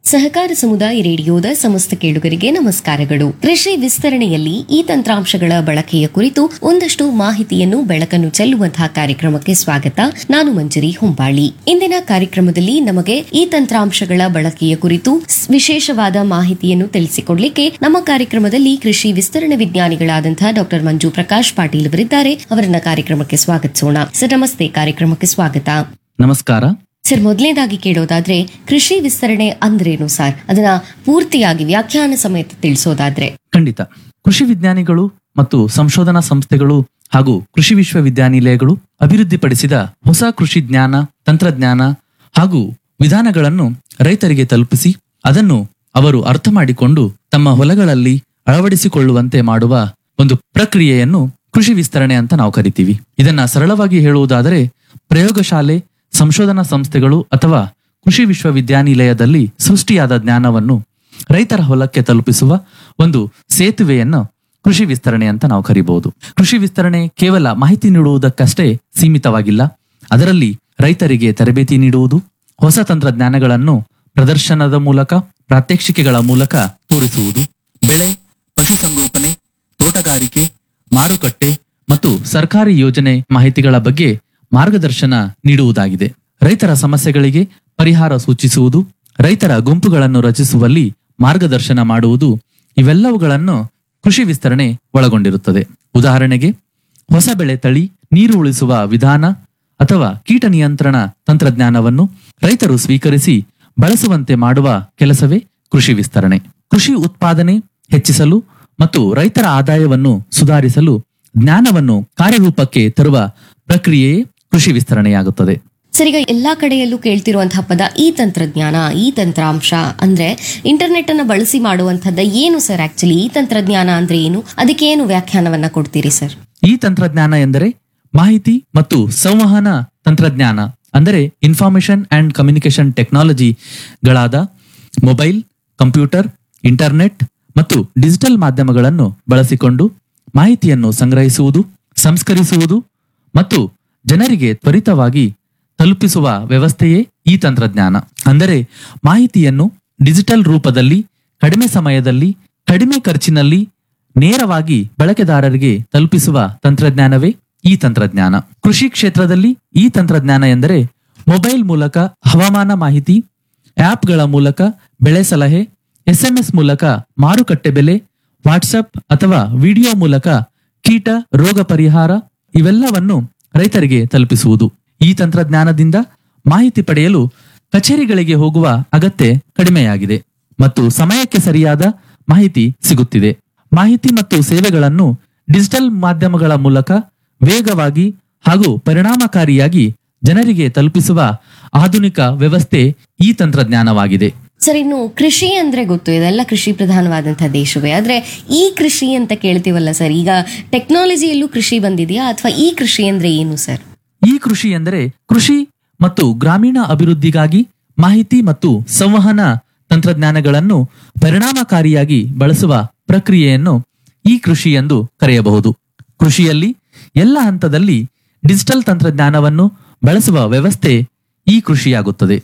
ಸಹಕಾರ ಸಮುದಾಯ ರೇಡಿಯೋದ ಸಮಸ್ತ ಕೇಳುಗರಿಗೆ ನಮಸ್ಕಾರಗಳು. ಕೃಷಿ ವಿಸ್ತರಣೆಯಲ್ಲಿ ಈ ತಂತ್ರಾಂಶಗಳ ಬಳಕೆಯ ಕುರಿತು ಒಂದಷ್ಟು ಮಾಹಿತಿಯನ್ನು ಬೆಳಕನ್ನು ಚೆಲ್ಲುವಂತಹ ಕಾರ್ಯಕ್ರಮಕ್ಕೆ ಸ್ವಾಗತ. ನಾನು ಮಂಜರಿ ಹೊಂಬಾಳಿ. ಇಂದಿನ ಕಾರ್ಯಕ್ರಮದಲ್ಲಿ ನಮಗೆ ಈ ತಂತ್ರಾಂಶಗಳ ಬಳಕೆಯ ಕುರಿತು ವಿಶೇಷವಾದ ಮಾಹಿತಿಯನ್ನು ತಿಳಿಸಿಕೊಡ್ಲಿಕ್ಕೆ ನಮ್ಮ ಕಾರ್ಯಕ್ರಮದಲ್ಲಿ ಕೃಷಿ ವಿಸ್ತರಣೆ ವಿಜ್ಞಾನಿಗಳಾದಂತಹ ಡಾಕ್ಟರ್ ಮಂಜು ಪ್ರಕಾಶ್ ಪಾಟೀಲ್ ಅವರಿದ್ದಾರೆ. ಅವರನ್ನ ಕಾರ್ಯಕ್ರಮಕ್ಕೆ ಸ್ವಾಗತಿಸೋಣ. ಸರ್ ನಮಸ್ತೆ, ಕಾರ್ಯಕ್ರಮಕ್ಕೆ ಸ್ವಾಗತ. ನಮಸ್ಕಾರ ಸರ್, ಮೊದಲನೇದಾಗಿ ಕೇಳೋದಾದ್ರೆ ಕೃಷಿ ವಿಸ್ತರಣೆ ಅಂದ್ರೇನು ಸರ್? ಅದನ್ನ ಪೂರ್ತಿಯಾಗಿ ವ್ಯಾಖ್ಯಾನ ಸಮೇತ ತಿಳಿಸೋದಾದ್ರೆ. ಖಂಡಿತ. ಕೃಷಿ ವಿಜ್ಞಾನಿಗಳು ಮತ್ತು ಸಂಶೋಧನಾ ಸಂಸ್ಥೆಗಳು ಹಾಗೂ ಕೃಷಿ ವಿಶ್ವವಿದ್ಯಾನಿಲಯಗಳು ಅಭಿವೃದ್ಧಿಪಡಿಸಿದ ಹೊಸ ಕೃಷಿ ಜ್ಞಾನ, ತಂತ್ರಜ್ಞಾನ ಹಾಗೂ ವಿಧಾನಗಳನ್ನು ರೈತರಿಗೆ ತಲುಪಿಸಿ ಅದನ್ನು ಅವರು ಅರ್ಥ ಮಾಡಿಕೊಂಡು ತಮ್ಮ ಹೊಲಗಳಲ್ಲಿ ಅಳವಡಿಸಿಕೊಳ್ಳುವಂತೆ ಮಾಡುವ ಒಂದು ಪ್ರಕ್ರಿಯೆಯನ್ನು ಕೃಷಿ ವಿಸ್ತರಣೆ ಅಂತ ನಾವು ಕರಿತೀವಿ. ಇದನ್ನ ಸರಳವಾಗಿ ಹೇಳುವುದಾದರೆ ಪ್ರಯೋಗಶಾಲೆ, ಸಂಶೋಧನಾ ಸಂಸ್ಥೆಗಳು ಅಥವಾ ಕೃಷಿ ವಿಶ್ವವಿದ್ಯಾನಿಲಯದಲ್ಲಿ ಸೃಷ್ಟಿಯಾದ ಜ್ಞಾನವನ್ನು ರೈತರ ಹೊಲಕ್ಕೆ ತಲುಪಿಸುವ ಒಂದು ಸೇತುವೆಯನ್ನು ಕೃಷಿ ವಿಸ್ತರಣೆ ಅಂತ ನಾವು ಕರಿಬಹುದು. ಕೃಷಿ ವಿಸ್ತರಣೆ ಕೇವಲ ಮಾಹಿತಿ ನೀಡುವುದಕ್ಕಷ್ಟೇ ಸೀಮಿತವಾಗಿಲ್ಲ. ಅದರಲ್ಲಿ ರೈತರಿಗೆ ತರಬೇತಿ ನೀಡುವುದು, ಹೊಸ ತಂತ್ರಜ್ಞಾನಗಳನ್ನು ಪ್ರದರ್ಶನದ ಮೂಲಕ, ಪ್ರಾತ್ಯಕ್ಷಿಕೆಗಳ ಮೂಲಕ ತೋರಿಸುವುದು, ಬೆಳೆ, ಪಶುಸಂಗೋಪನೆ, ತೋಟಗಾರಿಕೆ, ಮಾರುಕಟ್ಟೆ ಮತ್ತು ಸರ್ಕಾರಿ ಯೋಜನೆ ಮಾಹಿತಿಗಳ ಬಗ್ಗೆ ಮಾರ್ಗದರ್ಶನ ನೀಡುವುದಾಗಿದೆ. ರೈತರ ಸಮಸ್ಯೆಗಳಿಗೆ ಪರಿಹಾರ ಸೂಚಿಸುವುದು, ರೈತರ ಗುಂಪುಗಳನ್ನು ರಚಿಸುವಲ್ಲಿ ಮಾರ್ಗದರ್ಶನ ಮಾಡುವುದು, ಇವೆಲ್ಲವುಗಳನ್ನು ಕೃಷಿ ವಿಸ್ತರಣೆ ಒಳಗೊಂಡಿರುತ್ತದೆ. ಉದಾಹರಣೆಗೆ, ಹೊಸ ಬೆಳೆ ತಳಿ, ನೀರು ಉಳಿಸುವ ವಿಧಾನ ಅಥವಾ ಕೀಟ ನಿಯಂತ್ರಣ ತಂತ್ರಜ್ಞಾನವನ್ನು ರೈತರು ಸ್ವೀಕರಿಸಿ ಬಳಸುವಂತೆ ಮಾಡುವ ಕೆಲಸವೇ ಕೃಷಿ ವಿಸ್ತರಣೆ. ಕೃಷಿ ಉತ್ಪಾದನೆ ಹೆಚ್ಚಿಸಲು ಮತ್ತು ರೈತರ ಆದಾಯವನ್ನು ಸುಧಾರಿಸಲು ಜ್ಞಾನವನ್ನು ಕಾರ್ಯರೂಪಕ್ಕೆ ತರುವ ಪ್ರಕ್ರಿಯೆಯೇ ಕೃಷಿ ವಿಸ್ತರಣೆಯಾಗುತ್ತದೆ. ಸರ್, ಈಗ ಎಲ್ಲಾ ಕಡೆಯಲ್ಲೂ ಕೇಳ್ತಿರುವಂತಹ ಪದ ಈ ತಂತ್ರಜ್ಞಾನ, ಈ ತಂತ್ರಾಂಶ ಅಂದ್ರೆ ಇಂಟರ್ನೆಟ್ ಅನ್ನ ಬಳಸಿ ಮಾಡುವಂತಹದ್ದು ಏನು ಸರ್? ಆಕ್ಚುಲಿ ಈ ತಂತ್ರಜ್ಞಾನ ಅಂದ್ರೆ ಏನು? ಅದಕ್ಕೆ ಏನು ವ್ಯಾಖ್ಯಾನವನ್ನ ಕೊಡ್ತೀರಿ ಸರ್? ಈ ತಂತ್ರಜ್ಞಾನ ಎಂದರೆ ಮಾಹಿತಿ ಮತ್ತು ಸಂವಹನ ತಂತ್ರಜ್ಞಾನ, ಅಂದರೆ information and communication ಟೆಕ್ನಾಲಜಿಗಳಾದ mobile, computer, internet ಮತ್ತು ಡಿಜಿಟಲ್ ಮಾಧ್ಯಮಗಳನ್ನು ಬಳಸಿಕೊಂಡು ಮಾಹಿತಿಯನ್ನು ಸಂಗ್ರಹಿಸುವುದು, ಸಂಸ್ಕರಿಸುವುದು ಮತ್ತು ಜನರಿಗೆ ತ್ವರಿತವಾಗಿ ತಲುಪಿಸುವ ವ್ಯವಸ್ಥೆಯೇ ಈ ತಂತ್ರಜ್ಞಾನ. ಅಂದರೆ ಮಾಹಿತಿಯನ್ನು ಡಿಜಿಟಲ್ ರೂಪದಲ್ಲಿ ಕಡಿಮೆ ಸಮಯದಲ್ಲಿ, ಕಡಿಮೆ ಖರ್ಚಿನಲ್ಲಿ ನೇರವಾಗಿ ಬಳಕೆದಾರರಿಗೆ ತಲುಪಿಸುವ ತಂತ್ರಜ್ಞಾನವೇ ಈ ತಂತ್ರಜ್ಞಾನ. ಕೃಷಿ ಕ್ಷೇತ್ರದಲ್ಲಿ ಈ ತಂತ್ರಜ್ಞಾನ ಎಂದರೆ ಮೊಬೈಲ್ ಮೂಲಕ ಹವಾಮಾನ ಮಾಹಿತಿ, ಆಪ್ಗಳ ಮೂಲಕ ಬೆಳೆ ಸಲಹೆ, SMS ಮೂಲಕ ಮಾರುಕಟ್ಟೆ ಬೆಲೆ, ವಾಟ್ಸಪ್ ಅಥವಾ ವಿಡಿಯೋ ಮೂಲಕ ಕೀಟ ರೋಗ ಪರಿಹಾರ, ಇವೆಲ್ಲವನ್ನು ರೈತರಿಗೆ ತಲುಪಿಸುವುದು. ಈ ತಂತ್ರಜ್ಞಾನದಿಂದ ಮಾಹಿತಿ ಪಡೆಯಲು ಕಚೇರಿಗಳಿಗೆ ಹೋಗುವ ಅಗತ್ಯ ಕಡಿಮೆಯಾಗಿದೆ ಮತ್ತು ಸಮಯಕ್ಕೆ ಸರಿಯಾದ ಮಾಹಿತಿ ಸಿಗುತ್ತಿದೆ. ಮಾಹಿತಿ ಮತ್ತು ಸೇವೆಗಳನ್ನು ಡಿಜಿಟಲ್ ಮಾಧ್ಯಮಗಳ ಮೂಲಕ ವೇಗವಾಗಿ ಹಾಗೂ ಪರಿಣಾಮಕಾರಿಯಾಗಿ ಜನರಿಗೆ ತಲುಪಿಸುವ ಆಧುನಿಕ ವ್ಯವಸ್ಥೆ ಈ ತಂತ್ರಜ್ಞಾನವಾಗಿದೆ. ಸರ್, ಇನ್ನು ಕೃಷಿ ಅಂದ್ರೆ ಗೊತ್ತು, ಇದೆಲ್ಲ ಕೃಷಿ ಪ್ರಧಾನವಾದಂತಹ ದೇಶವೇ. ಆದ್ರೆ ಈ ಕೃಷಿ ಅಂತ ಕೇಳ್ತೀವಲ್ಲ ಸರ್, ಈಗ ಟೆಕ್ನಾಲಜಿಯಲ್ಲೂ ಕೃಷಿ ಬಂದಿದೆಯಾ ಅಥವಾ ಈ ಕೃಷಿ ಅಂದ್ರೆ ಏನು ಸರ್? ಈ ಕೃಷಿ ಎಂದರೆ ಕೃಷಿ ಮತ್ತು ಗ್ರಾಮೀಣ ಅಭಿವೃದ್ಧಿಗಾಗಿ ಮಾಹಿತಿ ಮತ್ತು ಸಂವಹನ ತಂತ್ರಜ್ಞಾನಗಳನ್ನು ಪರಿಣಾಮಕಾರಿಯಾಗಿ ಬಳಸುವ ಪ್ರಕ್ರಿಯೆಯನ್ನು ಈ ಕೃಷಿ ಎಂದು ಕರೆಯಬಹುದು. ಕೃಷಿಯಲ್ಲಿ ಎಲ್ಲ ಹಂತದಲ್ಲಿ ಡಿಜಿಟಲ್ ತಂತ್ರಜ್ಞಾನವನ್ನು ಬಳಸುವ ವ್ಯವಸ್ಥೆ ಈ ಕೃಷಿಯಾಗುತ್ತದೆ.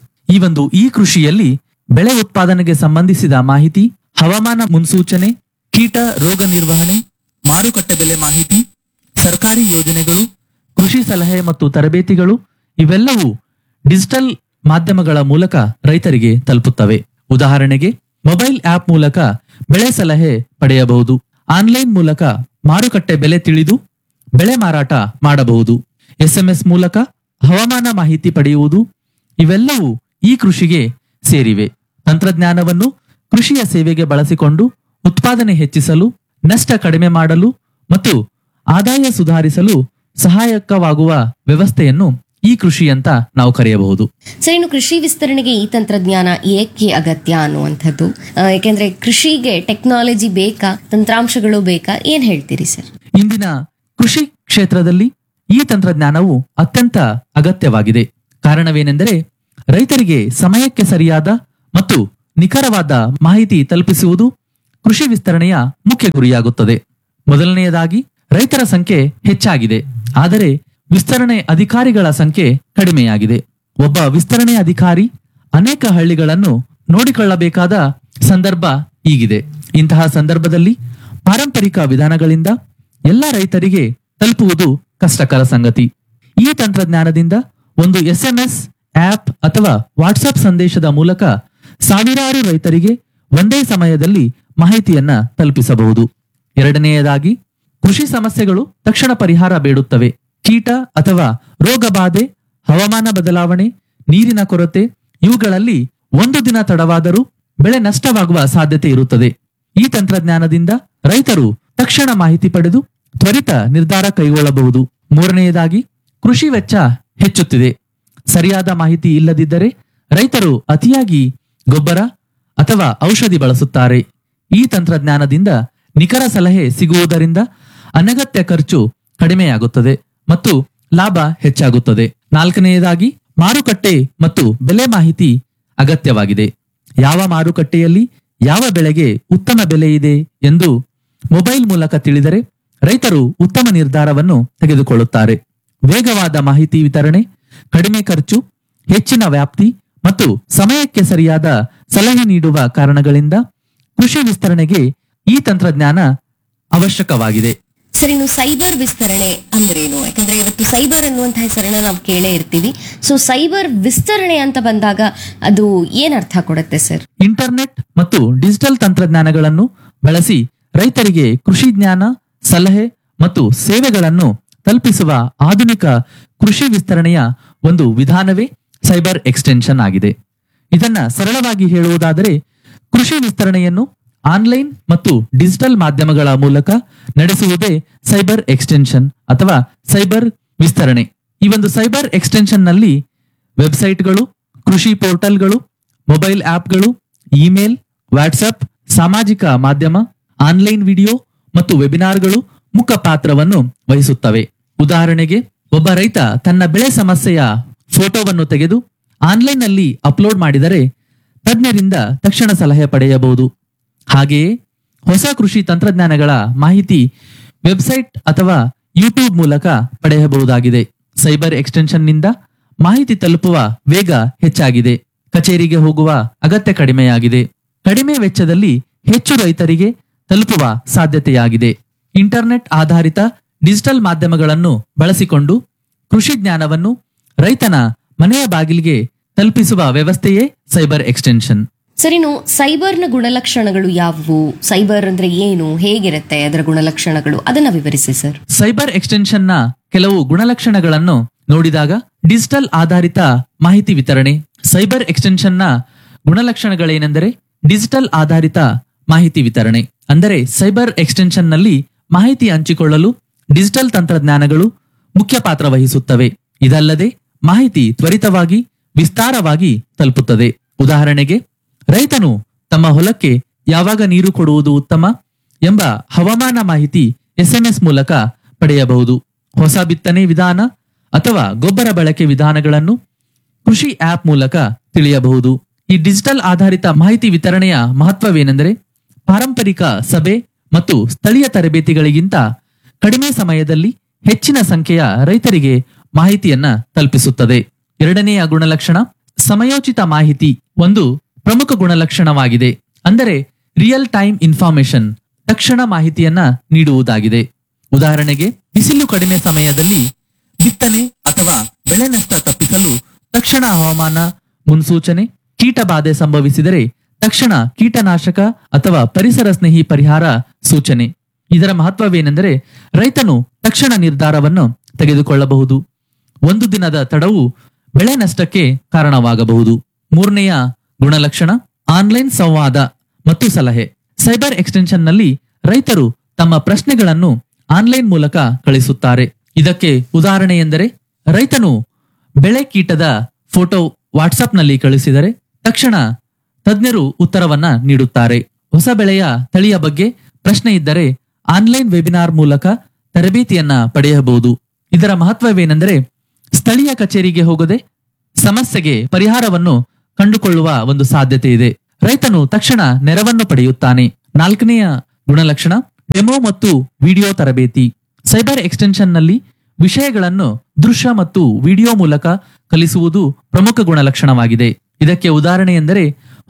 ಈ ಕೃಷಿಯಲ್ಲಿ ಬೆಳೆ ಉತ್ಪಾದನೆಗೆ ಸಂಬಂಧಿಸಿದ ಮಾಹಿತಿ, ಹವಾಮಾನ ಮುನ್ಸೂಚನೆ, ಕೀಟ ರೋಗ ನಿರ್ವಹಣೆ, ಮಾರುಕಟ್ಟೆ ಬೆಲೆ ಮಾಹಿತಿ, ಸರ್ಕಾರಿ ಯೋಜನೆಗಳು, ಕೃಷಿ ಸಲಹೆ ಮತ್ತು ತರಬೇತಿಗಳು, ಇವೆಲ್ಲವೂ ಡಿಜಿಟಲ್ ಮಾಧ್ಯಮಗಳ ಮೂಲಕ ರೈತರಿಗೆ ತಲುಪುತ್ತವೆ. ಉದಾಹರಣೆಗೆ, ಮೊಬೈಲ್ ಆಪ್ ಮೂಲಕ ಬೆಳೆ ಸಲಹೆ ಪಡೆಯಬಹುದು, ಆನ್ಲೈನ್ ಮೂಲಕ ಮಾರುಕಟ್ಟೆ ಬೆಲೆ ತಿಳಿದು ಬೆಳೆ ಮಾರಾಟ ಮಾಡಬಹುದು, SMS ಮೂಲಕ ಹವಾಮಾನ ಮಾಹಿತಿ ಪಡೆಯುವುದು, ಇವೆಲ್ಲವೂ ಈ ಕೃಷಿಗೆ ಸೇರಿವೆ. ತಂತ್ರಜ್ಞಾನವನ್ನು ಕೃಷಿಯ ಸೇವೆಗೆ ಬಳಸಿಕೊಂಡು ಉತ್ಪಾದನೆ ಹೆಚ್ಚಿಸಲು, ನಷ್ಟ ಕಡಿಮೆ ಮಾಡಲು ಮತ್ತು ಆದಾಯ ಸುಧಾರಿಸಲು ಸಹಾಯಕವಾಗುವ ವ್ಯವಸ್ಥೆಯನ್ನು ಈ ಕೃಷಿ ಅಂತ ನಾವು ಕರೆಯಬಹುದು. ಸರ್, ಇನ್ನು ಕೃಷಿ ವಿಸ್ತರಣೆಗೆ ಈ ತಂತ್ರಜ್ಞಾನ ಏಕೆ ಅಗತ್ಯ ಅನ್ನುವಂಥದ್ದು, ಯಾಕೆಂದ್ರೆ ಕೃಷಿಗೆ ಟೆಕ್ನಾಲಜಿ ಬೇಕಾ, ತಂತ್ರಾಂಶಗಳು ಬೇಕಾ, ಏನ್ ಹೇಳ್ತೀರಿ ಸರ್? ಇಂದಿನ ಕೃಷಿ ಕ್ಷೇತ್ರದಲ್ಲಿ ಈ ತಂತ್ರಜ್ಞಾನವು ಅತ್ಯಂತ ಅಗತ್ಯವಾಗಿದೆ. ಕಾರಣವೇನೆಂದರೆ ರೈತರಿಗೆ ಸಮಯಕ್ಕೆ ಸರಿಯಾದ ಮತ್ತು ನಿಖರವಾದ ಮಾಹಿತಿ ತಲುಪಿಸುವುದು ಕೃಷಿ ವಿಸ್ತರಣೆಯ ಮುಖ್ಯ ಗುರಿಯಾಗುತ್ತದೆ. ಮೊದಲನೆಯದಾಗಿ, ರೈತರ ಸಂಖ್ಯೆ ಹೆಚ್ಚಾಗಿದೆ, ಆದರೆ ವಿಸ್ತರಣೆ ಅಧಿಕಾರಿಗಳ ಸಂಖ್ಯೆ ಕಡಿಮೆಯಾಗಿದೆ. ಒಬ್ಬ ವಿಸ್ತರಣೆ ಅಧಿಕಾರಿ ಅನೇಕ ಹಳ್ಳಿಗಳನ್ನು ನೋಡಿಕೊಳ್ಳಬೇಕಾದ ಸಂದರ್ಭ ಈಗಿದೆ. ಇಂತಹ ಸಂದರ್ಭದಲ್ಲಿ ಪಾರಂಪರಿಕ ವಿಧಾನಗಳಿಂದ ಎಲ್ಲ ರೈತರಿಗೆ ತಲುಪುವುದು ಕಷ್ಟಕರ ಸಂಗತಿ. ಈ ತಂತ್ರಜ್ಞಾನದಿಂದ ಒಂದು SMS, ಆಪ್ ಅಥವಾ ವಾಟ್ಸ್ಆಪ್ ಸಂದೇಶದ ಮೂಲಕ ಸಾವಿರಾರು ರೈತರಿಗೆ ಒಂದೇ ಸಮಯದಲ್ಲಿ ಮಾಹಿತಿಯನ್ನ ತಲುಪಿಸಬಹುದು. ಎರಡನೆಯದಾಗಿ, ಕೃಷಿ ಸಮಸ್ಯೆಗಳು ತಕ್ಷಣ ಪರಿಹಾರ ಬೇಡುತ್ತವೆ. ಕೀಟ ಅಥವಾ ರೋಗ ಬಾಧೆ, ಹವಾಮಾನ ಬದಲಾವಣೆ, ನೀರಿನ ಕೊರತೆ ಇವುಗಳಲ್ಲಿ ಒಂದು ದಿನ ತಡವಾದರೂ ಬೆಳೆ ನಷ್ಟವಾಗುವ ಸಾಧ್ಯತೆ ಇರುತ್ತದೆ. ಈ ತಂತ್ರಜ್ಞಾನದಿಂದ ರೈತರು ತಕ್ಷಣ ಮಾಹಿತಿ ಪಡೆದು ತ್ವರಿತ ನಿರ್ಧಾರ ಕೈಗೊಳ್ಳಬಹುದು. ಮೂರನೆಯದಾಗಿ, ಕೃಷಿ ವೆಚ್ಚ ಹೆಚ್ಚುತ್ತಿದೆ. ಸರಿಯಾದ ಮಾಹಿತಿ ಇಲ್ಲದಿದ್ದರೆ ರೈತರು ಅತಿಯಾಗಿ ಗೊಬ್ಬರ ಅಥವಾ ಔಷಧಿ ಬಳಸುತ್ತಾರೆ. ಈ ತಂತ್ರಜ್ಞಾನದಿಂದ ನಿಖರ ಸಲಹೆ ಸಿಗುವುದರಿಂದ ಅನಗತ್ಯ ಖರ್ಚು ಕಡಿಮೆಯಾಗುತ್ತದೆ ಮತ್ತು ಲಾಭ ಹೆಚ್ಚಾಗುತ್ತದೆ. ನಾಲ್ಕನೆಯದಾಗಿ, ಮಾರುಕಟ್ಟೆ ಮತ್ತು ಬೆಲೆ ಮಾಹಿತಿ ಅಗತ್ಯವಾಗಿದೆ. ಯಾವ ಮಾರುಕಟ್ಟೆಯಲ್ಲಿ ಯಾವ ಬೆಳೆಗೆ ಉತ್ತಮ ಬೆಲೆ ಇದೆ ಎಂದು ಮೊಬೈಲ್ ಮೂಲಕ ತಿಳಿದರೆ ರೈತರು ಉತ್ತಮ ನಿರ್ಧಾರವನ್ನು ತೆಗೆದುಕೊಳ್ಳುತ್ತಾರೆ. ವೇಗವಾದ ಮಾಹಿತಿ ವಿತರಣೆ, ಕಡಿಮೆ ಖರ್ಚು, ಹೆಚ್ಚಿನ ವ್ಯಾಪ್ತಿ ಮತ್ತು ಸಮಯಕ್ಕೆ ಸರಿಯಾದ ಸಲಹೆ ನೀಡುವ ಕಾರಣಗಳಿಂದ ಕೃಷಿ ವಿಸ್ತರಣೆಗೆ ಈ ತಂತ್ರಜ್ಞಾನ ಅವಶ್ಯಕವಾಗಿದೆ. ಸರ್, ಇನ್ನು ಸೈಬರ್ ವಿಸ್ತರಣೆ ಅಂದ್ರೇನು? ಯಾಕಂದ್ರೆ ಇವತ್ತು ಸೈಬರ್ ಅನ್ನುವಂತಹ ಹೆಸರನ್ನ ನಾವು ಕೇಳೇ ಇರ್ತೀವಿ. ಸೊ ಸೈಬರ್ ವಿಸ್ತರಣೆ ಅಂತ ಬಂದಾಗ ಅದು ಏನ್ ಅರ್ಥ ಕೊಡುತ್ತೆ ಸರ್? ಇಂಟರ್ನೆಟ್ ಮತ್ತು ಡಿಜಿಟಲ್ ತಂತ್ರಜ್ಞಾನಗಳನ್ನು ಬಳಸಿ ರೈತರಿಗೆ ಕೃಷಿ ಜ್ಞಾನ, ಸಲಹೆ ಮತ್ತು ಸೇವೆಗಳನ್ನು ತಲುಪಿಸುವ ಆಧುನಿಕ ಕೃಷಿ ವಿಸ್ತರಣೆಯ ಒಂದು ವಿಧಾನವೇ ಸೈಬರ್ ಎಕ್ಸ್ಟೆನ್ಷನ್ ಆಗಿದೆ. ಇದನ್ನ ಸರಳವಾಗಿ ಹೇಳುವುದಾದರೆ, ಕೃಷಿ ವಿಸ್ತರಣೆಯನ್ನು ಆನ್ಲೈನ್ ಮತ್ತು ಡಿಜಿಟಲ್ ಮಾಧ್ಯಮಗಳ ಮೂಲಕ ನಡೆಸುವುದೇ ಸೈಬರ್ ಎಕ್ಸ್ಟೆನ್ಷನ್ ಅಥವಾ ಸೈಬರ್ ವಿಸ್ತರಣೆ. ಈ ಒಂದು ಸೈಬರ್ ಎಕ್ಸ್ಟೆನ್ಷನ್ ನಲ್ಲಿ ವೆಬ್ಸೈಟ್ಗಳು, ಕೃಷಿ ಪೋರ್ಟಲ್ಗಳು, ಮೊಬೈಲ್ ಆಪ್ಗಳು, ಇಮೇಲ್, ವಾಟ್ಸ್ಆಪ್, ಸಾಮಾಜಿಕ ಮಾಧ್ಯಮ, ಆನ್ಲೈನ್ ವಿಡಿಯೋ ಮತ್ತು ವೆಬಿನಾರ್ಗಳು ಮುಖ್ಯ ಪಾತ್ರವನ್ನು ವಹಿಸುತ್ತವೆ. ಉದಾಹರಣೆಗೆ, ಒಬ್ಬ ರೈತ ತನ್ನ ಬೆಳೆ ಸಮಸ್ಯೆಯ ಫೋಟೋವನ್ನು ತೆಗೆದು ಆನ್ಲೈನ್ ನಲ್ಲಿ ಅಪ್ಲೋಡ್ ಮಾಡಿದರೆ ತಜ್ಞರಿಂದ ತಕ್ಷಣ ಸಲಹೆ ಪಡೆಯಬಹುದು. ಹಾಗೆಯೇ ಹೊಸ ಕೃಷಿ ತಂತ್ರಜ್ಞಾನಗಳ ಮಾಹಿತಿ ವೆಬ್ಸೈಟ್ ಅಥವಾ ಯೂಟ್ಯೂಬ್ ಮೂಲಕ ಪಡೆಯಬಹುದಾಗಿದೆ. ಸೈಬರ್ ಎಕ್ಸ್ಟೆನ್ಷನ್ ನಿಂದ ಮಾಹಿತಿ ತಲುಪುವ ವೇಗ ಹೆಚ್ಚಾಗಿದೆ. ಕಚೇರಿಗೆ ಹೋಗುವ ಅಗತ್ಯ ಕಡಿಮೆಯಾಗಿದೆ. ಕಡಿಮೆ ವೆಚ್ಚದಲ್ಲಿ ಹೆಚ್ಚು ರೈತರಿಗೆ ತಲುಪುವ ಸಾಧ್ಯತೆಯಾಗಿದೆ. ಇಂಟರ್ನೆಟ್ ಆಧಾರಿತ ಡಿಜಿಟಲ್ ಮಾಧ್ಯಮಗಳನ್ನು ಬಳಸಿಕೊಂಡು ಕೃಷಿ ಜ್ಞಾನವನ್ನು ರೈತನ ಮನೆಯ ಬಾಗಿಲಿಗೆ ತಲುಪಿಸುವ ವ್ಯವಸ್ಥೆಯೇ ಸೈಬರ್ ಎಕ್ಸ್ಟೆನ್ಷನ್. ಸರ್, ಇನ್ನು ಸೈಬರ್ನ ಗುಣಲಕ್ಷಣಗಳು ಯಾವುವು? ಸೈಬರ್ ಅಂದ್ರೆ ಏನು, ಹೇಗಿರುತ್ತೆ ಅದರ ಗುಣಲಕ್ಷಣಗಳು, ಅದನ್ನ ವಿವರಿಸಿ ಸರ್. ಸೈಬರ್ ಎಕ್ಸ್ಟೆನ್ಷನ್ ನ ಕೆಲವು ಗುಣಲಕ್ಷಣಗಳನ್ನು ನೋಡಿದಾಗ, ಡಿಜಿಟಲ್ ಆಧಾರಿತ ಮಾಹಿತಿ ವಿತರಣೆ. ಸೈಬರ್ ಎಕ್ಸ್ಟೆನ್ಷನ್ ನ ಗುಣಲಕ್ಷಣಗಳೇನೆಂದರೆ, ಡಿಜಿಟಲ್ ಆಧಾರಿತ ಮಾಹಿತಿ ವಿತರಣೆ ಅಂದರೆ ಸೈಬರ್ ಎಕ್ಸ್ಟೆನ್ಷನ್ ನಲ್ಲಿ ಮಾಹಿತಿ ಹಂಚಿಕೊಳ್ಳಲು ಡಿಜಿಟಲ್ ತಂತ್ರಜ್ಞಾನಗಳು ಮುಖ್ಯ ಪಾತ್ರ ವಹಿಸುತ್ತವೆ. ಇದಲ್ಲದೆ ಮಾಹಿತಿ ತ್ವರಿತವಾಗಿ, ವಿಸ್ತಾರವಾಗಿ ತಲುಪುತ್ತದೆ. ಉದಾಹರಣೆಗೆ, ರೈತನು ತಮ್ಮ ಹೊಲಕ್ಕೆ ಯಾವಾಗ ನೀರು ಕೊಡುವುದು ಉತ್ತಮ ಎಂಬ ಹವಾಮಾನ ಮಾಹಿತಿ SMS ಮೂಲಕ ಪಡೆಯಬಹುದು. ಹೊಸ ಬಿತ್ತನೆ ವಿಧಾನ ಅಥವಾ ಗೊಬ್ಬರ ಬಳಕೆ ವಿಧಾನಗಳನ್ನು ಕೃಷಿ ಆಪ್ ಮೂಲಕ ತಿಳಿಯಬಹುದು. ಈ ಡಿಜಿಟಲ್ ಆಧಾರಿತ ಮಾಹಿತಿ ವಿತರಣೆಯ ಮಹತ್ವವೇನೆಂದರೆ, ಪಾರಂಪರಿಕ ಸಭೆ ಮತ್ತು ಸ್ಥಳೀಯ ತರಬೇತಿಗಳಿಗಿಂತ ಕಡಿಮೆ ಸಮಯದಲ್ಲಿ ಹೆಚ್ಚಿನ ಸಂಖ್ಯೆಯ ರೈತರಿಗೆ ಮಾಹಿತಿಯನ್ನ ತಲುಪಿಸುತ್ತದೆ. ಎರಡನೆಯ ಗುಣಲಕ್ಷಣ, ಸಮಯೋಚಿತ ಮಾಹಿತಿ ಒಂದು ಪ್ರಮುಖ ಗುಣಲಕ್ಷಣವಾಗಿದೆ. ಅಂದರೆ ರಿಯಲ್ ಟೈಮ್ ಇನ್ಫಾರ್ಮೇಶನ್, ತಕ್ಷಣ ಮಾಹಿತಿಯನ್ನ ನೀಡುವುದಾಗಿದೆ. ಉದಾಹರಣೆಗೆ, ಬಿಸಿಲು ಕಡಿಮೆ ಸಮಯದಲ್ಲಿ ಬಿತ್ತನೆ ಅಥವಾ ಬೆಳೆ ನಷ್ಟ ತಪ್ಪಿಸಲು ತಕ್ಷಣ ಹವಾಮಾನ ಮುನ್ಸೂಚನೆ, ಕೀಟ ಬಾಧೆ ಸಂಭವಿಸಿದರೆ ತಕ್ಷಣ ಕೀಟನಾಶಕ ಅಥವಾ ಪರಿಸರ ಸ್ನೇಹಿ ಪರಿಹಾರ ಸೂಚನೆ. ಇದರ ಮಹತ್ವವೇನೆಂದರೆ, ರೈತನು ತಕ್ಷಣ ನಿರ್ಧಾರವನ್ನು ತೆಗೆದುಕೊಳ್ಳಬಹುದು. ಒಂದು ದಿನದ ತಡವು ಬೆಳೆ ನಷ್ಟಕ್ಕೆ ಕಾರಣವಾಗಬಹುದು. ಮೂರನೆಯ ಗುಣಲಕ್ಷಣ, ಆನ್ಲೈನ್ ಸಂವಾದ ಮತ್ತು ಸಲಹೆ. ಸೈಬರ್ ಎಕ್ಸ್ಟೆನ್ಷನ್ ನಲ್ಲಿ ರೈತರು ತಮ್ಮ ಪ್ರಶ್ನೆಗಳನ್ನು ಆನ್ಲೈನ್ ಮೂಲಕ ಕಳಿಸುತ್ತಾರೆ. ಇದಕ್ಕೆ ಉದಾಹರಣೆ ಎಂದರೆ, ರೈತನು ಬೆಳೆ ಕೀಟದ ಫೋಟೋ ವಾಟ್ಸ್ಆಪ್ ನಲ್ಲಿ ಕಳಿಸಿದರೆ ತಕ್ಷಣ ತಜ್ಞರು ಉತ್ತರವನ್ನ ನೀಡುತ್ತಾರೆ. ಹೊಸ ಬೆಳೆಯ ತಳಿಯ ಬಗ್ಗೆ ಪ್ರಶ್ನೆ ಇದ್ದರೆ ಆನ್ಲೈನ್ ವೆಬಿನಾರ್ ಮೂಲಕ ತರಬೇತಿಯನ್ನ ಪಡೆಯಬಹುದು. ಇದರ ಮಹತ್ವವೇನೆಂದರೆ, ಸ್ಥಳೀಯ ಕಚೇರಿಗೆ ಹೋಗದೆ ಸಮಸ್ಯೆಗೆ ಪರಿಹಾರವನ್ನು ಕಂಡುಕೊಳ್ಳುವ ಒಂದು ಸಾಧ್ಯತೆ ಇದೆ. ರೈತನು ತಕ್ಷಣ ನೆರವನ್ನು ಪಡೆಯುತ್ತಾನೆ. ನಾಲ್ಕನೆಯ ಗುಣಲಕ್ಷಣ, ಡೆಮೋ ಮತ್ತು ವಿಡಿಯೋ ತರಬೇತಿ. ಸೈಬರ್ ಎಕ್ಸ್ಟೆನ್ಷನ್ ನಲ್ಲಿ ವಿಷಯಗಳನ್ನು ದೃಶ್ಯ ಮತ್ತು ವಿಡಿಯೋ ಮೂಲಕ ಕಲಿಸುವುದು ಪ್ರಮುಖ ಗುಣಲಕ್ಷಣವಾಗಿದೆ. ಇದಕ್ಕೆ ಉದಾಹರಣೆ ಎಂದರೆ,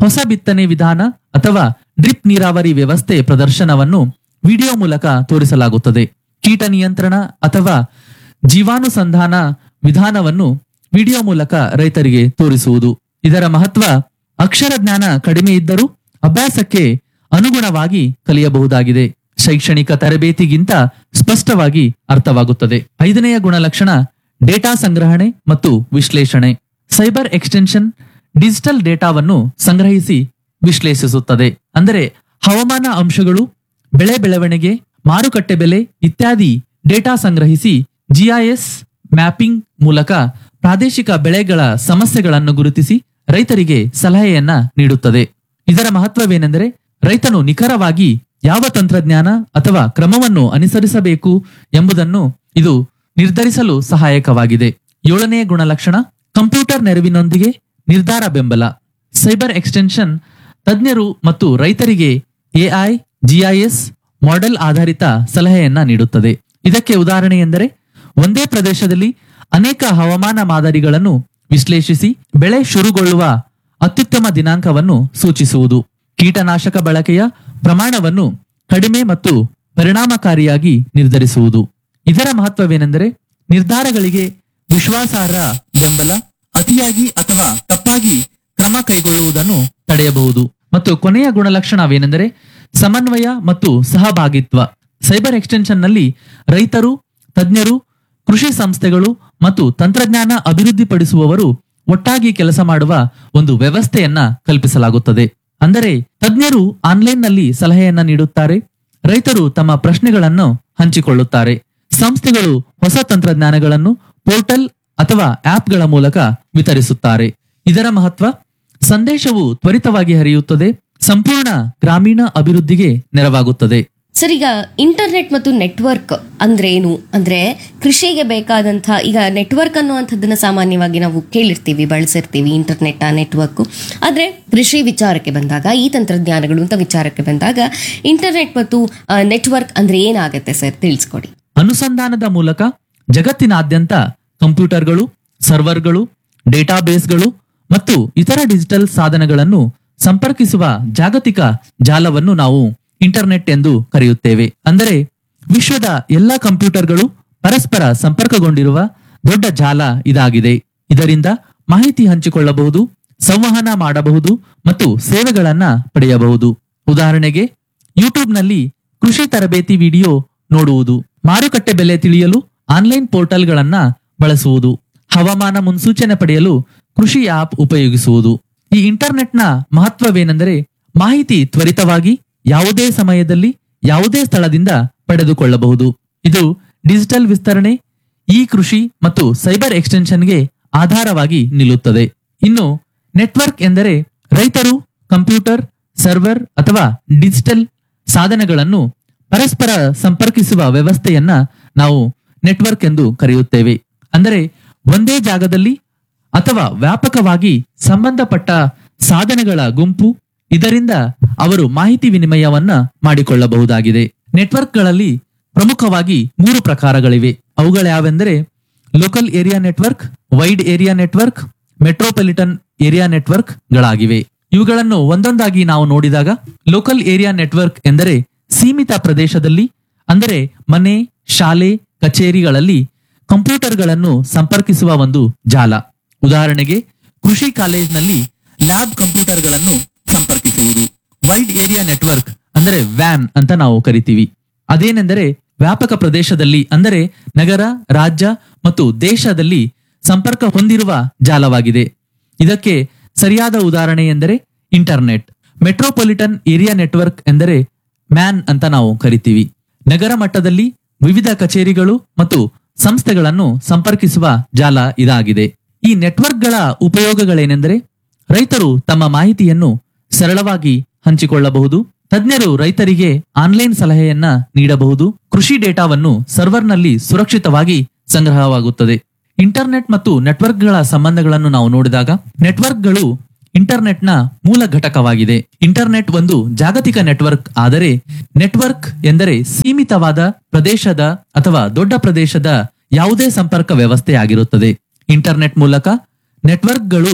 ಹೊಸ ಬಿತ್ತನೆ ವಿಧಾನ ಅಥವಾ ಡ್ರಿಪ್ ನೀರಾವರಿ ವ್ಯವಸ್ಥೆ ಪ್ರದರ್ಶನವನ್ನು ವಿಡಿಯೋ ಮೂಲಕ ತೋರಿಸಲಾಗುತ್ತದೆ. ಕೀಟ ನಿಯಂತ್ರಣ ಅಥವಾ ಜೀವಾನುಸಂಧಾನ ವಿಧಾನವನ್ನು ವಿಡಿಯೋ ಮೂಲಕ ರೈತರಿಗೆ ತೋರಿಸುವುದು. ಇದರ ಮಹತ್ವ ಅಕ್ಷರ ಜ್ಞಾನ ಕಡಿಮೆ ಇದ್ದರೂ ಅಭ್ಯಾಸಕ್ಕೆ ಅನುಗುಣವಾಗಿ ಕಲಿಯಬಹುದಾಗಿದೆ. ಶೈಕ್ಷಣಿಕ ತರಬೇತಿಗಿಂತ ಸ್ಪಷ್ಟವಾಗಿ ಅರ್ಥವಾಗುತ್ತದೆ. 5ನೆಯ ಗುಣಲಕ್ಷಣ ಡೇಟಾ ಸಂಗ್ರಹಣೆ ಮತ್ತು ವಿಶ್ಲೇಷಣೆ. ಸೈಬರ್ ಎಕ್ಸ್ಟೆನ್ಷನ್ ಡಿಜಿಟಲ್ ಡೇಟಾವನ್ನು ಸಂಗ್ರಹಿಸಿ ವಿಶ್ಲೇಷಿಸುತ್ತದೆ. ಅಂದರೆ ಹವಾಮಾನ ಅಂಶಗಳು, ಬೆಳೆ ಬೆಳವಣಿಗೆ, ಮಾರುಕಟ್ಟೆ ಬೆಲೆ ಇತ್ಯಾದಿ ಡೇಟಾ ಸಂಗ್ರಹಿಸಿ GIS ಮ್ಯಾಪಿಂಗ್ ಮೂಲಕ ಪ್ರಾದೇಶಿಕ ಬೆಳೆಗಳ ಸಮಸ್ಯೆಗಳನ್ನು ಗುರುತಿಸಿ ರೈತರಿಗೆ ಸಲಹೆಯನ್ನ ನೀಡುತ್ತದೆ. ಇದರ ಮಹತ್ವವೇನೆಂದರೆ ರೈತನು ನಿಖರವಾಗಿ ಯಾವ ತಂತ್ರಜ್ಞಾನ ಅಥವಾ ಕ್ರಮವನ್ನು ಅನುಸರಿಸಬೇಕು ಎಂಬುದನ್ನು ಇದು ನಿರ್ಧರಿಸಲು ಸಹಾಯಕವಾಗಿದೆ. 7ನೇ ಗುಣಲಕ್ಷಣ ಕಂಪ್ಯೂಟರ್ ನೆರವಿನೊಂದಿಗೆ ನಿರ್ಧಾರ ಬೆಂಬಲ. ಸೈಬರ್ ಎಕ್ಸ್ಟೆನ್ಷನ್ ತಜ್ಞರು ಮತ್ತು ರೈತರಿಗೆ AI, GIS ಮಾಡೆಲ್ ಆಧಾರಿತ ಸಲಹೆಯನ್ನ ನೀಡುತ್ತದೆ. ಇದಕ್ಕೆ ಉದಾಹರಣೆ ಎಂದರೆ ಒಂದೇ ಪ್ರದೇಶದಲ್ಲಿ ಅನೇಕ ಹವಾಮಾನ ಮಾದರಿಗಳನ್ನು ವಿಶ್ಲೇಷಿಸಿ ಬೆಳೆ ಶುರುಗೊಳ್ಳುವ ಅತ್ಯುತ್ತಮ ದಿನಾಂಕವನ್ನು ಸೂಚಿಸುವುದು. ಕೀಟನಾಶಕ ಬಳಕೆಯ ಪ್ರಮಾಣವನ್ನು ಕಡಿಮೆ ಮತ್ತು ಪರಿಣಾಮಕಾರಿಯಾಗಿ ನಿರ್ಧರಿಸುವುದು. ಇದರ ಮಹತ್ವವೇನೆಂದರೆ ನಿರ್ಧಾರಗಳಿಗೆ ವಿಶ್ವಾಸಾರ್ಹ ಬೆಂಬಲ, ಅತಿಯಾಗಿ ಅಥವಾ ತಪ್ಪಾಗಿ ಕ್ರಮ ಕೈಗೊಳ್ಳುವುದನ್ನು ತಡೆಯಬಹುದು. ಮತ್ತು ಕೊನೆಯ ಗುಣಲಕ್ಷಣವೇನೆಂದರೆ ಸಮನ್ವಯ ಮತ್ತು ಸಹಭಾಗಿತ್ವ. ಸೈಬರ್ ಎಕ್ಸ್ಟೆನ್ಷನ್ ನಲ್ಲಿ ರೈತರು, ತಜ್ಞರು, ಕೃಷಿ ಸಂಸ್ಥೆಗಳು ಮತ್ತು ತಂತ್ರಜ್ಞಾನ ಅಭಿವೃದ್ಧಿಪಡಿಸುವವರು ಒಟ್ಟಾಗಿ ಕೆಲಸ ಮಾಡುವ ಒಂದು ವ್ಯವಸ್ಥೆಯನ್ನ ಕಲ್ಪಿಸಲಾಗುತ್ತದೆ. ಅಂದರೆ ತಜ್ಞರು ಆನ್ಲೈನ್ ನಲ್ಲಿ ಸಲಹೆಯನ್ನ ನೀಡುತ್ತಾರೆ, ರೈತರು ತಮ್ಮ ಪ್ರಶ್ನೆಗಳನ್ನು ಹಂಚಿಕೊಳ್ಳುತ್ತಾರೆ, ಸಂಸ್ಥೆಗಳು ಹೊಸ ತಂತ್ರಜ್ಞಾನಗಳನ್ನು ಪೋರ್ಟಲ್ ಅಥವಾ ಆಪ್ಗಳ ಮೂಲಕ ವಿತರಿಸುತ್ತಾರೆ. ಇದರ ಮಹತ್ವ ಸಂದೇಶವು ತ್ವರಿತವಾಗಿ ಹರಿಯುತ್ತದೆ, ಸಂಪೂರ್ಣ ಗ್ರಾಮೀಣ ಅಭಿವೃದ್ಧಿಗೆ ನೆರವಾಗುತ್ತದೆ. ಸರ್, ಈಗ ಇಂಟರ್ನೆಟ್ ಮತ್ತು ನೆಟ್ವರ್ಕ್ ಅಂದ್ರೆ ಏನು ಅಂದ್ರೆ ಕೃಷಿಗೆ ಬೇಕಾದಂಥ ಈಗ ನೆಟ್ವರ್ಕ್ ಅನ್ನುವಂಥದ್ದನ್ನ ಸಾಮಾನ್ಯವಾಗಿ ನಾವು ಕೇಳಿರ್ತೀವಿ, ಬಳಸಿರ್ತೀವಿ, ಇಂಟರ್ನೆಟ್ ನೆಟ್ವರ್ಕ್. ಆದ್ರೆ ಕೃಷಿ ವಿಚಾರಕ್ಕೆ ಬಂದಾಗ, ಈ ತಂತ್ರಜ್ಞಾನಗಳು ಅಂತ ವಿಚಾರಕ್ಕೆ ಬಂದಾಗ ಇಂಟರ್ನೆಟ್ ಮತ್ತು ನೆಟ್ವರ್ಕ್ ಅಂದ್ರೆ ಏನಾಗುತ್ತೆ ಸರ್, ತಿಳಿಸ್ಕೊಡಿ. ಅನುಸಂಧಾನದ ಮೂಲಕ ಜಗತ್ತಿನಾದ್ಯಂತ ಕಂಪ್ಯೂಟರ್ಗಳು, ಸರ್ವರ್ಗಳು, ಡೇಟಾಬೇಸ್ಗಳು ಮತ್ತು ಇತರ ಡಿಜಿಟಲ್ ಸಾಧನಗಳನ್ನು ಸಂಪರ್ಕಿಸುವ ಜಾಗತಿಕ ಜಾಲವನ್ನು ನಾವು ಇಂಟರ್ನೆಟ್ ಎಂದು ಕರೆಯುತ್ತೇವೆ. ಅಂದರೆ ವಿಶ್ವದ ಎಲ್ಲಾ ಕಂಪ್ಯೂಟರ್ಗಳು ಪರಸ್ಪರ ಸಂಪರ್ಕಗೊಂಡಿರುವ ದೊಡ್ಡ ಜಾಲ ಇದಾಗಿದೆ. ಇದರಿಂದ ಮಾಹಿತಿ ಹಂಚಿಕೊಳ್ಳಬಹುದು, ಸಂವಹನ ಮಾಡಬಹುದು ಮತ್ತು ಸೇವೆಗಳನ್ನ ಪಡೆಯಬಹುದು. ಉದಾಹರಣೆಗೆ ಯೂಟ್ಯೂಬ್ನಲ್ಲಿ ಕೃಷಿ ತರಬೇತಿ ವಿಡಿಯೋ ನೋಡುವುದು, ಮಾರುಕಟ್ಟೆ ಬೆಲೆ ತಿಳಿಯಲು ಆನ್ಲೈನ್ ಪೋರ್ಟಲ್ಗಳನ್ನ ಬಳಸುವುದು, ಹವಾಮಾನ ಮುನ್ಸೂಚನೆ ಪಡೆಯಲು ಕೃಷಿ ಆಪ್ ಉಪಯೋಗಿಸುವುದು. ಈ ಇಂಟರ್ನೆಟ್ನ ಮಹತ್ವವೇನೆಂದರೆ ಮಾಹಿತಿ ತ್ವರಿತವಾಗಿ ಯಾವುದೇ ಸಮಯದಲ್ಲಿ ಯಾವುದೇ ಸ್ಥಳದಿಂದ ಪಡೆದುಕೊಳ್ಳಬಹುದು. ಇದು ಡಿಜಿಟಲ್ ವಿಸ್ತರಣೆ, ಈ ಕೃಷಿ ಮತ್ತು ಸೈಬರ್ ಎಕ್ಸ್ಟೆನ್ಷನ್ಗೆ ಆಧಾರವಾಗಿ ನಿಲ್ಲುತ್ತದೆ. ಇನ್ನು ನೆಟ್ವರ್ಕ್ ಎಂದರೆ ರೈತರು ಕಂಪ್ಯೂಟರ್, ಸರ್ವರ್ ಅಥವಾ ಡಿಜಿಟಲ್ ಸಾಧನಗಳನ್ನು ಪರಸ್ಪರ ಸಂಪರ್ಕಿಸುವ ವ್ಯವಸ್ಥೆಯನ್ನ ನಾವು ನೆಟ್ವರ್ಕ್ ಎಂದು ಕರೆಯುತ್ತೇವೆ. ಅಂದರೆ ಒಂದೇ ಜಾಗದಲ್ಲಿ ಅಥವಾ ವ್ಯಾಪಕವಾಗಿ ಸಂಬಂಧಪಟ್ಟ ಸಾಧನಗಳ ಗುಂಪು. ಇದರಿಂದ ಅವರು ಮಾಹಿತಿ ವಿನಿಮಯವನ್ನ ಮಾಡಿಕೊಳ್ಳಬಹುದಾಗಿದೆ. ನೆಟ್ವರ್ಕ್ಗಳಲ್ಲಿ ಪ್ರಮುಖವಾಗಿ 3 ಪ್ರಕಾರಗಳಿವೆ. ಅವುಗಳ್ಯಾವೆಂದರೆ local area network, wide area network, metropolitan area network ಗಳಾಗಿವೆ. ಇವುಗಳನ್ನು ಒಂದೊಂದಾಗಿ ನಾವು ನೋಡಿದಾಗ, ಲೋಕಲ್ ಏರಿಯಾ ನೆಟ್ವರ್ಕ್ ಎಂದರೆ ಸೀಮಿತ ಪ್ರದೇಶದಲ್ಲಿ, ಅಂದರೆ ಮನೆ, ಶಾಲೆ, ಕಚೇರಿಗಳಲ್ಲಿ ಕಂಪ್ಯೂಟರ್ಗಳನ್ನು ಸಂಪರ್ಕಿಸುವ ಒಂದು ಜಾಲ. ಉದಾಹರಣೆಗೆ ಕೃಷಿ ಕಾಲೇಜ್ನಲ್ಲಿ ಲ್ಯಾಬ್ ಕಂಪ್ಯೂಟರ್ಗಳನ್ನು ಸಂಪರ್ಕಿಸುವುದು. ವೈಡ್ ಏರಿಯಾ ನೆಟ್ವರ್ಕ್ ಅಂದರೆ ವ್ಯಾನ್ ಅಂತ ನಾವು ಕರಿತೀವಿ. ಅದೇನೆಂದರೆ ವ್ಯಾಪಕ ಪ್ರದೇಶದಲ್ಲಿ, ಅಂದರೆ ನಗರ, ರಾಜ್ಯ ಮತ್ತು ದೇಶದಲ್ಲಿ ಸಂಪರ್ಕ ಹೊಂದಿರುವ ಜಾಲವಾಗಿದೆ. ಇದಕ್ಕೆ ಸರಿಯಾದ ಉದಾಹರಣೆ ಎಂದರೆ ಇಂಟರ್ನೆಟ್. ಮೆಟ್ರೋಪಾಲಿಟನ್ ಏರಿಯಾ ನೆಟ್ವರ್ಕ್ ಎಂದರೆ ಮ್ಯಾನ್ ಅಂತ ನಾವು ಕರಿತೀವಿ. ನಗರ ಮಟ್ಟದಲ್ಲಿ ವಿವಿಧ ಕಚೇರಿಗಳು ಮತ್ತು ಸಂಸ್ಥೆಗಳನ್ನು ಸಂಪರ್ಕಿಸುವ ಜಾಲ ಇದಾಗಿದೆ. ಈ ನೆಟ್ವರ್ಕ್ಗಳ ಉಪಯೋಗಗಳೇನೆಂದರೆ ರೈತರು ತಮ್ಮ ಮಾಹಿತಿಯನ್ನು ಸರಳವಾಗಿ ಹಂಚಿಕೊಳ್ಳಬಹುದು, ತಜ್ಞರು ರೈತರಿಗೆ ಆನ್ಲೈನ್ ಸಲಹೆಯನ್ನ ನೀಡಬಹುದು, ಕೃಷಿ ಡೇಟಾವನ್ನು ಸರ್ವರ್ನಲ್ಲಿ ಸುರಕ್ಷಿತವಾಗಿ ಸಂಗ್ರಹವಾಗುತ್ತದೆ. ಇಂಟರ್ನೆಟ್ ಮತ್ತು ನೆಟ್ವರ್ಕ್ಗಳ ಸಂಬಂಧಗಳನ್ನು ನಾವು ನೋಡಿದಾಗ, ನೆಟ್ವರ್ಕ್ಗಳು ಇಂಟರ್ನೆಟ್ನ ಮೂಲ ಘಟಕವಾಗಿದೆ. ಇಂಟರ್ನೆಟ್ ಒಂದು ಜಾಗತಿಕ ನೆಟ್ವರ್ಕ್ ಆದರೆ ನೆಟ್ವರ್ಕ್ ಎಂದರೆ ಸೀಮಿತವಾದ ಪ್ರದೇಶದ ಅಥವಾ ದೊಡ್ಡ ಪ್ರದೇಶದ ಯಾವುದೇ ಸಂಪರ್ಕ ವ್ಯವಸ್ಥೆ ಆಗಿರುತ್ತದೆ. ಇಂಟರ್ನೆಟ್ ಮೂಲಕ ನೆಟ್ವರ್ಕ್ಗಳು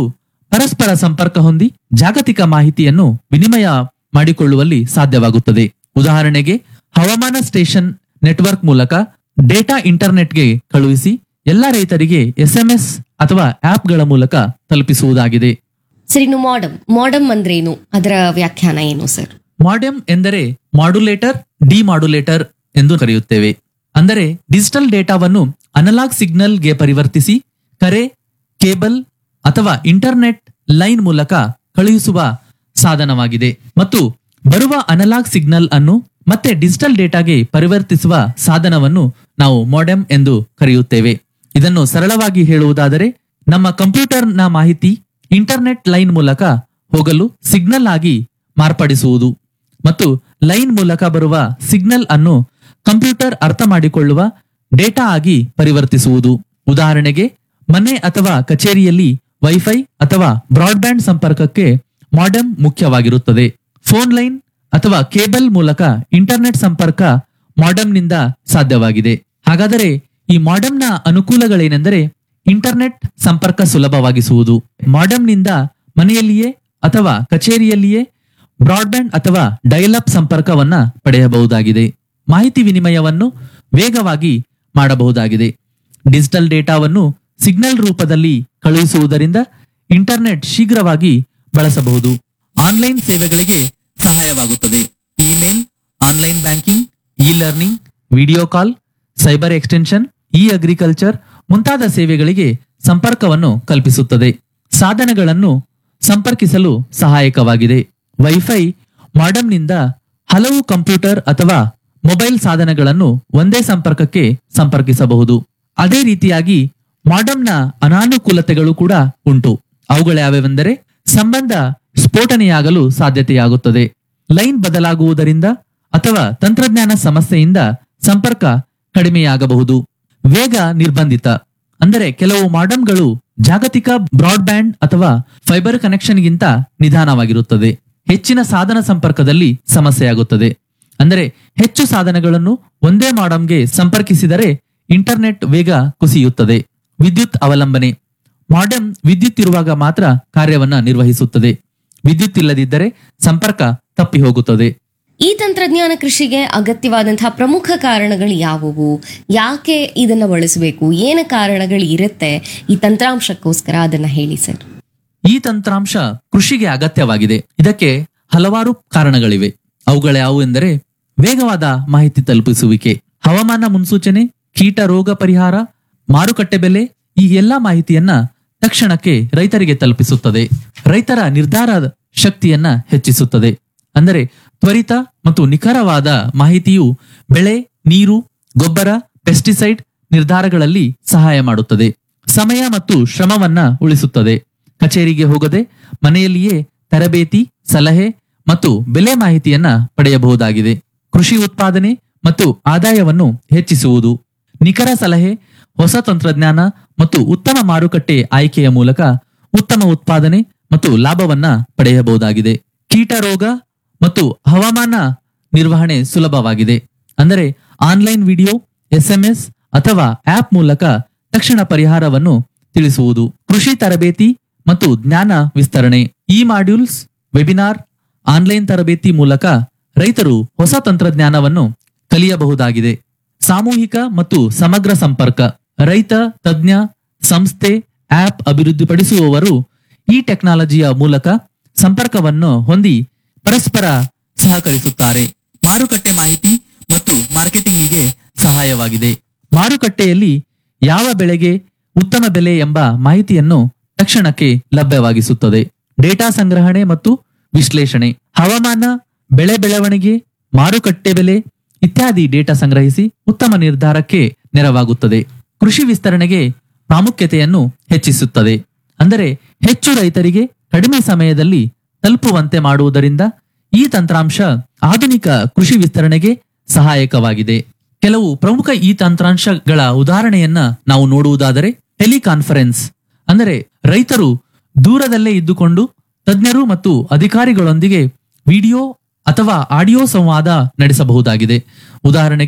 ಪರಸ್ಪರ ಸಂಪರ್ಕ ಹೊಂದಿ ಜಾಗತಿಕ ಮಾಹಿತಿಯನ್ನು ವಿನಿಮಯ ಮಾಡಿಕೊಳ್ಳುವಲ್ಲಿ ಸಾಧ್ಯವಾಗುತ್ತದೆ. ಉದಾಹರಣೆಗೆ ಹವಾಮಾನ ಸ್ಟೇಷನ್ ನೆಟ್ವರ್ಕ್ ಮೂಲಕ ಡೇಟಾ ಇಂಟರ್ನೆಟ್ಗೆ ಕಳುಹಿಸಿ ಎಲ್ಲ ರೈತರಿಗೆ ಎಸ್ಎಂಎಸ್ ಅಥವಾ ಆಪ್ಗಳ ಮೂಲಕ ತಲುಪಿಸುವುದಾಗಿದೆ. ಸರ್, ಇನ್ನು ಮಾಡಮ್ ಅಂದ್ರೇನು? ಅದರ ವ್ಯಾಖ್ಯಾನ ಏನು ಸರ್? ಮಾಡೆಮ್ ಎಂದರೆ ಮಾಡ್ಯುಲೇಟರ್, ಡಿಮಾಡ್ಯುಲೇಟರ್ ಎಂದು ಕರೆಯುತ್ತೇವೆ. ಅಂದರೆ ಡಿಜಿಟಲ್ ಡೇಟಾವನ್ನು ಅನಲಾಗ್ ಸಿಗ್ನಲ್ಗೆ ಪರಿವರ್ತಿಸಿ ಕರೆ, ಕೇಬಲ್ ಅಥವಾ ಇಂಟರ್ನೆಟ್ ಲೈನ್ ಮೂಲಕ ಕಳುಹಿಸುವ ಸಾಧನವಾಗಿದೆ. ಮತ್ತು ಬರುವ ಅನಲಾಗ್ ಸಿಗ್ನಲ್ ಅನ್ನು ಮತ್ತೆ ಡಿಜಿಟಲ್ ಡೇಟಾಗೆ ಪರಿವರ್ತಿಸುವ ಸಾಧನವನ್ನು ನಾವು ಮಾಡೆಮ್ ಎಂದು ಕರೆಯುತ್ತೇವೆ. ಇದನ್ನು ಸರಳವಾಗಿ ಹೇಳುವುದಾದರೆ, ನಮ್ಮ ಕಂಪ್ಯೂಟರ್ನ ಮಾಹಿತಿ ಇಂಟರ್ನೆಟ್ ಲೈನ್ ಮೂಲಕ ಹೋಗಲು ಸಿಗ್ನಲ್ ಆಗಿ ಮಾರ್ಪಡಿಸುವುದು ಮತ್ತು ಲೈನ್ ಮೂಲಕ ಬರುವ ಸಿಗ್ನಲ್ ಅನ್ನು ಕಂಪ್ಯೂಟರ್ ಅರ್ಥ ಮಾಡಿಕೊಳ್ಳುವ ಡೇಟಾ ಆಗಿ ಪರಿವರ್ತಿಸುವುದು. ಉದಾಹರಣೆಗೆ, ಮನೆ ಅಥವಾ ಕಚೇರಿಯಲ್ಲಿ ವೈಫೈ ಅಥವಾ ಬ್ರಾಡ್ಬ್ಯಾಂಡ್ ಸಂಪರ್ಕಕ್ಕೆ ಮಾಡೆಮ್ ಮುಖ್ಯವಾಗಿರುತ್ತದೆ. ಫೋನ್ ಲೈನ್ ಅಥವಾ ಕೇಬಲ್ ಮೂಲಕ ಇಂಟರ್ನೆಟ್ ಸಂಪರ್ಕ ಮಾಡೆಮ್ನಿಂದ ಸಾಧ್ಯವಾಗಿದೆ. ಹಾಗಾದರೆ ಈ ಮಾಡೆಮ್ನ ಅನುಕೂಲಗಳೇನೆಂದರೆ, ಇಂಟರ್ನೆಟ್ ಸಂಪರ್ಕ ಸುಲಭವಾಗಿಸುವುದು. ಮಾಡೆಮ್ನಿಂದ ಮನೆಯಲ್ಲಿಯೇ ಅಥವಾ ಕಚೇರಿಯಲ್ಲಿಯೇ ಬ್ರಾಡ್ಬ್ಯಾಂಡ್ ಅಥವಾ ಡಯಲ್ ಅಪ್ ಸಂಪರ್ಕವನ್ನ ಪಡೆಯಬಹುದಾಗಿದೆ. ಮಾಹಿತಿ ವಿನಿಮಯವನ್ನು ವೇಗವಾಗಿ ಮಾಡಬಹುದಾಗಿದೆ. ಡಿಜಿಟಲ್ ಡೇಟಾವನ್ನು ಸಿಗ್ನಲ್ ರೂಪದಲ್ಲಿ ಕಳುಹಿಸುವುದರಿಂದ ಇಂಟರ್ನೆಟ್ ಶೀಘ್ರವಾಗಿ ಬಳಸಬಹುದು. ಆನ್ಲೈನ್ ಸೇವೆಗಳಿಗೆ ಸಹಾಯವಾಗುತ್ತದೆ. Email, online banking, E learning, video call, cyber extension, E agriculture ಮುಂತಾದ ಸೇವೆಗಳಿಗೆ ಸಂಪರ್ಕವನ್ನು ಕಲ್ಪಿಸುತ್ತದೆ. ಸಾಧನಗಳನ್ನು ಸಂಪರ್ಕಿಸಲು ಸಹಾಯಕವಾಗಿದೆ. ವೈಫೈ ಮಾಡೆಮ್ನಿಂದ ಹಲವು ಕಂಪ್ಯೂಟರ್ ಅಥವಾ ಮೊಬೈಲ್ ಸಾಧನಗಳನ್ನು ಒಂದೇ ಸಂಪರ್ಕಕ್ಕೆ ಸಂಪರ್ಕಿಸಬಹುದು. ಅದೇ ರೀತಿಯಾಗಿ ಮಾಡೆಮ್ನ ಅನಾನುಕೂಲತೆಗಳು ಕೂಡ ಉಂಟು. ಅವುಗಳ್ಯಾವೆಂದರೆ, ಸಂಬಂಧ ಸ್ಫೋಟನೆಯಾಗಲು ಸಾಧ್ಯತೆಯಾಗುತ್ತದೆ. ಲೈನ್ ಬದಲಾಗುವುದರಿಂದ ಅಥವಾ ತಂತ್ರಜ್ಞಾನ ಸಮಸ್ಯೆಯಿಂದ ಸಂಪರ್ಕ ಕಡಿಮೆಯಾಗಬಹುದು. ವೇಗ ನಿರ್ಬಂಧಿತ, ಅಂದರೆ ಕೆಲವು ಮಾಡೆಮ್ಗಳು ಜಾಗತಿಕ ಬ್ರಾಡ್ಬ್ಯಾಂಡ್ ಅಥವಾ ಫೈಬರ್ ಕನೆಕ್ಷನ್ಗಿಂತ ನಿಧಾನವಾಗಿರುತ್ತದೆ. ಹೆಚ್ಚಿನ ಸಾಧನ ಸಂಪರ್ಕದಲ್ಲಿ ಸಮಸ್ಯೆಯಾಗುತ್ತದೆ. ಅಂದರೆ ಹೆಚ್ಚು ಸಾಧನಗಳನ್ನು ಒಂದೇ ಮಾಡೆಮ್ಗೆ ಸಂಪರ್ಕಿಸಿದರೆ ಇಂಟರ್ನೆಟ್ ವೇಗ ಕುಸಿಯುತ್ತದೆ. ವಿದ್ಯುತ್ ಅವಲಂಬನೆ, ಮಾಡೆಮ್ ವಿದ್ಯುತ್ ಇರುವಾಗ ಮಾತ್ರ ಕಾರ್ಯವನ್ನ ನಿರ್ವಹಿಸುತ್ತದೆ. ವಿದ್ಯುತ್ ಇಲ್ಲದಿದ್ದರೆ ಸಂಪರ್ಕ ತಪ್ಪಿ ಹೋಗುತ್ತದೆ. ಈ ತಂತ್ರಜ್ಞಾನ ಕೃಷಿಗೆ ಅಗತ್ಯವಾದಂತಹ ಪ್ರಮುಖ ಕಾರಣಗಳು ಯಾವುವು? ಯಾಕೆ ಇದನ್ನ ಬಳಸಬೇಕು? ಏನು ಕಾರಣಗಳು ಇರುತ್ತೆ ಈ ತಂತ್ರಾಂಶಕ್ಕೋಸ್ಕರ? ಅದನ್ನ ಹೇಳಿ ಸರ್. ಈ ತಂತ್ರಾಂಶ ಕೃಷಿಗೆ ಅಗತ್ಯವಾಗಿದೆ. ಇದಕ್ಕೆ ಹಲವಾರು ಕಾರಣಗಳಿವೆ. ಅವುಗಳ್ಯಾವು ಎಂದರೆ, ವೇಗವಾದ ಮಾಹಿತಿ ತಲುಪಿಸುವಿಕೆ, ಹವಾಮಾನ ಮುನ್ಸೂಚನೆ, ಕೀಟ ರೋಗ ಪರಿಹಾರ, ಮಾರುಕಟ್ಟೆ ಬೆಲೆ, ಈ ಎಲ್ಲಾ ಮಾಹಿತಿಯನ್ನ ತಕ್ಷಣಕ್ಕೆ ರೈತರಿಗೆ ತಲುಪಿಸುತ್ತದೆ. ರೈತರ ನಿರ್ಧಾರ ಶಕ್ತಿಯನ್ನ ಹೆಚ್ಚಿಸುತ್ತದೆ. ಅಂದರೆ ತ್ವರಿತ ಮತ್ತು ನಿಖರವಾದ ಮಾಹಿತಿಯು ಬೆಳೆ, ನೀರು, ಗೊಬ್ಬರ, ಪೆಸ್ಟಿಸೈಡ್ ನಿರ್ಧಾರಗಳಲ್ಲಿ ಸಹಾಯ ಮಾಡುತ್ತದೆ. ಸಮಯ ಮತ್ತು ಶ್ರಮವನ್ನ ಉಳಿಸುತ್ತದೆ. ಕಚೇರಿಗೆ ಹೋಗದೆ ಮನೆಯಲ್ಲಿಯೇ ತರಬೇತಿ, ಸಲಹೆ ಮತ್ತು ಬೆಲೆ ಮಾಹಿತಿಯನ್ನ ಪಡೆಯಬಹುದಾಗಿದೆ. ಕೃಷಿ ಉತ್ಪಾದನೆ ಮತ್ತು ಆದಾಯವನ್ನು ಹೆಚ್ಚಿಸುವುದು, ನಿಖರ ಸಲಹೆ, ಹೊಸ ತಂತ್ರಜ್ಞಾನ ಮತ್ತು ಉತ್ತಮ ಮಾರುಕಟ್ಟೆ ಆಯ್ಕೆಯ ಮೂಲಕ ಉತ್ತಮ ಉತ್ಪಾದನೆ ಮತ್ತು ಲಾಭವನ್ನ ಪಡೆಯಬಹುದಾಗಿದೆ. ಕೀಟ ರೋಗ ಮತ್ತು ಹವಾಮಾನ ನಿರ್ವಹಣೆ ಸುಲಭವಾಗಿದೆ. ಅಂದರೆ ಆನ್ಲೈನ್ ವಿಡಿಯೋ, ಎಸ್ಎಂಎಸ್ ಅಥವಾ ಆಪ್ ಮೂಲಕ ತಕ್ಷಣ ಪರಿಹಾರವನ್ನು ತಿಳಿಸುವುದು. ಕೃಷಿ ತರಬೇತಿ ಮತ್ತು ಜ್ಞಾನ ವಿಸ್ತರಣೆ, ಇ ಮಾಡ್ಯೂಲ್ಸ್, ವೆಬಿನಾರ್, ಆನ್ಲೈನ್ ತರಬೇತಿ ಮೂಲಕ ರೈತರು ಹೊಸ ತಂತ್ರಜ್ಞಾನವನ್ನು ಕಲಿಯಬಹುದಾಗಿದೆ. ಸಾಮೂಹಿಕ ಮತ್ತು ಸಮಗ್ರ ಸಂಪರ್ಕ, ರೈತ, ತಜ್ಞ, ಸಂಸ್ಥೆ, ಆಪ್ ಅಭಿವೃದ್ಧಿಪಡಿಸುವವರು ಈ ಟೆಕ್ನಾಲಜಿಯ ಮೂಲಕ ಸಂಪರ್ಕವನ್ನು ಹೊಂದಿ ಪರಸ್ಪರ ಸಹಕರಿಸುತ್ತಾರೆ. ಮಾರುಕಟ್ಟೆ ಮಾಹಿತಿ ಮತ್ತು ಮಾರ್ಕೆಟಿಂಗಿಗೆ ಸಹಾಯವಾಗಿದೆ. ಮಾರುಕಟ್ಟೆಯಲ್ಲಿ ಯಾವ ಬೆಳೆಗೆ ಉತ್ತಮ ಬೆಲೆ ಎಂಬ ಮಾಹಿತಿಯನ್ನು ತಕ್ಷಣಕ್ಕೆ ಲಭ್ಯವಾಗಿಸುತ್ತದೆ. ಡೇಟಾ ಸಂಗ್ರಹಣೆ ಮತ್ತು ವಿಶ್ಲೇಷಣೆ, ಹವಾಮಾನ, ಬೆಳೆ ಬೆಳವಣಿಗೆ, ಮಾರುಕಟ್ಟೆ ಬೆಲೆ ಇತ್ಯಾದಿ ಡೇಟಾ ಸಂಗ್ರಹಿಸಿ ಉತ್ತಮ ನಿರ್ಧಾರಕ್ಕೆ ನೆರವಾಗುತ್ತದೆ. ಕೃಷಿ ವಿಸ್ತರಣೆಗೆ ಪ್ರಾಮುಖ್ಯತೆಯನ್ನು ಹೆಚ್ಚಿಸುತ್ತದೆ. ಅಂದರೆ ಹೆಚ್ಚು ರೈತರಿಗೆ ಕಡಿಮೆ ಸಮಯದಲ್ಲಿ ತಲುಪುವಂತೆ ಮಾಡುವುದರಿಂದ ಈ ತಂತ್ರಾಂಶ ಆಧುನಿಕ ಕೃಷಿ ವಿಸ್ತರಣೆಗೆ ಸಹಾಯಕವಾಗಿದೆ. ಕೆಲವು ಪ್ರಮುಖ ಈ ತಂತ್ರಾಂಶಗಳ ಉದಾಹರಣೆಯನ್ನ ನಾವು ನೋಡುವುದಾದರೆ, ಟೆಲಿಕಾನ್ಫರೆನ್ಸ್, ಅಂದರೆ ರೈತರು ದೂರದಲ್ಲೇ ಇದ್ದುಕೊಂಡು ತಜ್ಞರು ಮತ್ತು ಅಧಿಕಾರಿಗಳೊಂದಿಗೆ ವಿಡಿಯೋ ಅಥವಾ ಆಡಿಯೋ ಸಂವಾದ ನಡೆಸಬಹುದಾಗಿದೆ. ಉದಾಹರಣೆಗೆ